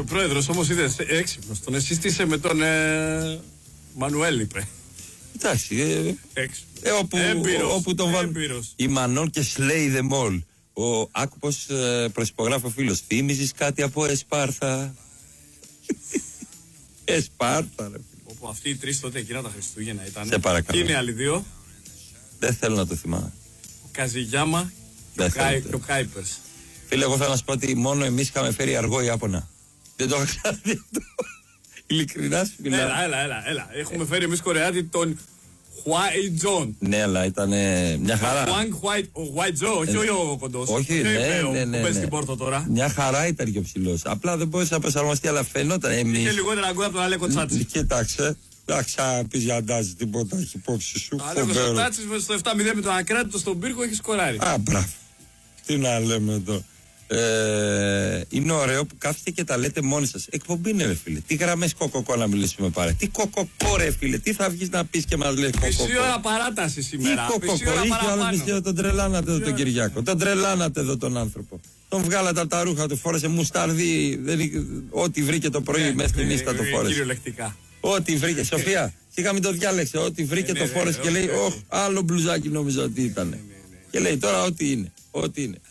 Ο πρόεδρος όμως είδες έξυπνος. Τον εσύστησε με τον Μανουέλ, είπε. Εντάξει. Όπου τον βάλουν. Η Μανών και Slay them all. Άκου πως προσυπογράφει ο φίλος. Θύμιζεις κάτι από Εσπάρθα. Εσπάρθα, ρε. Όπου αυτοί οι τρεις τότε εκείνα τα Χριστούγεννα ήταν. Σε παρακαλώ. Και είναι άλλοι δύο. Δεν θέλω να το θυμάμαι. Ο Καζιγιάμα και ο Κάιπερς. Φίλε, εγώ θέλω να σου πω ότι μόνο εμείς είχαμε φέρει αργό Ιάπωνα. Δεν το είχα κάνει αυτό. Ειλικρινά σου μιλάω. Έλα. Έχουμε φέρει εμείς Κορεάτη τον Χουάι Τζον. Ναι, αλλά ήταν μια χαρά. Ο Χουάι Τζον, όχι ο κοντός. Όχι, ναι. Πες στην πόρτα τώρα. Μια χαρά ήταν και ο ψηλός. Απλά δεν μπορούσε να προσαρμοστεί, αλλά φαινόταν εμείς. Είχε λιγότερα αγκούδα από τον Αλέκο Τσάτσι. Κοίταξε. Εντάξει, πεις για αντάζει τίποτα, έχει υπόψη σου. Ο Αλέκος Τσάτσις στο 7-0 με τον Ακράτητο στον πύργο έχει σκοράρει. Α, μπράβο. Τι να λέμε εδώ. Είναι ωραίο που κάθεστε και τα λέτε μόνοι σας. Εκπομπή είναι, ρε φίλε. Τι γραμμές κοκοκό να μιλήσουμε πάρε. Τι κοκοκό, ρε φίλε. Τι θα βγεις να πεις και μας λέει κοκοκό. Μισή ώρα παράταση σήμερα. Τι κοκοκό. Είχε άλλο μισή ώρα. Τον τρελάνατε εδώ τον Κυριάκο. Τον τρελάνατε εδώ τον άνθρωπο. Τον βγάλατε από τα ρούχα του, φόρεσε μουσταρδί. Ό,τι βρήκε το πρωί μέσα στη νύστα το φόρεσε. Κυριολεκτικά. Ό,τι βρήκε. Σοφία, σιγά μην το διάλεξε. Ό,τι βρήκε το φόρεσε και λέει, όχι, άλλο μπλουζάκι νόμιζα ότι ήταν. Και λέει τώρα ό,τι είναι. Ό,τι είναι.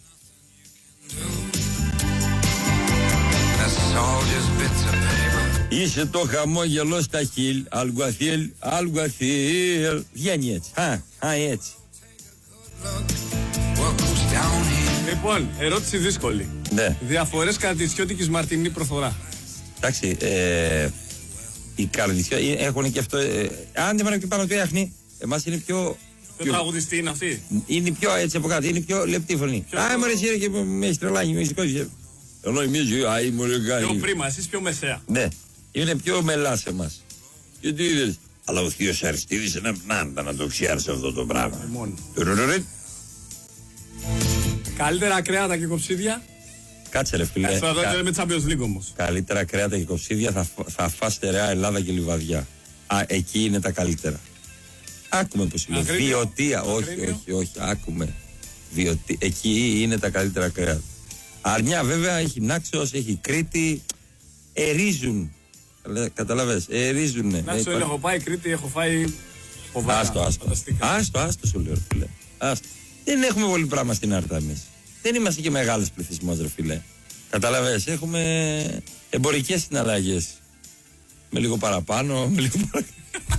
Είσαι το χαμόγελο στα χείλ. Αλγουαθίλ. Βγαίνει έτσι. Έτσι. Λοιπόν, ερώτηση δύσκολη. Ναι. Διαφορές καρδισιώτικης μαρτινή προφορά. Εντάξει, οι καρδισιώτικοι έχουν και αυτό. Αν δεν πάνε και πάνω του άχνη, εμάς είναι πιο. Ποιο τραγουδιστή είναι αυτή? Είναι πιο έτσι από κάτω, είναι πιο λεπτή φωνή. Μου αρέσει και με έχει τρελάνει, με έχει σηκώσει. Ενώ εμείς, μου λέει. Πιο πρίμα, εσείς πιο μεσαία. Ναι, είναι πιο μελά σε εμάς. Γιατί είδες. Αλλά ο θείος Αριστίδης είναι πνάντα να το ξέρει αυτό το πράγμα. Καλύτερα κρέατα και κοψίδια. Κάτσε ρε φίλε. Αυτό εδώ είναι με Champions League όμως. Καλύτερα κρέατα και κοψίδια θα φας στερεά Ελλάδα και Λιβαδιά. Εκεί είναι τα καλύτερα. Άκουμε πως είναι. Βιωτία. Όχι. Άκουμε. Εκεί είναι τα καλύτερα κρέατα. Αρνιά βέβαια έχει Νάξος, έχει Κρήτη. Ερίζουν. Καταλαβες, ερίζουνε. Νάξο έχω πάει Κρήτη, έχω φάει φοβερά. Άστο σου λέω φίλε. Δεν έχουμε πολύ πράγμα στην Άρτα εμείς. Δεν είμαστε και μεγάλος πληθυσμός ρε φίλε. Καταλαβες, έχουμε εμπορικές συναλλαγές. Με λίγο παραπάνω, με λίγο παραπάνω.